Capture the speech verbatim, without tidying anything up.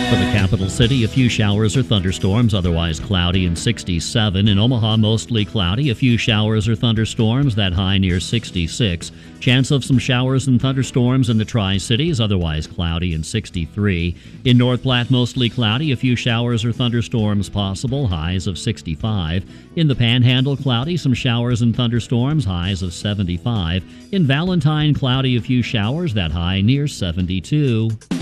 For the capital city, a few showers or thunderstorms, otherwise cloudy and sixty-seven. In Omaha, mostly cloudy, a few showers or thunderstorms, that high near sixty-six. Chance of some showers and thunderstorms in the Tri-Cities, otherwise cloudy and sixty-three. In North Platte, mostly cloudy, a few showers or thunderstorms possible, highs of sixty-five. In the Panhandle, cloudy, some showers and thunderstorms, highs of seventy-five. In Valentine, cloudy, a few showers, that high near seventy-two.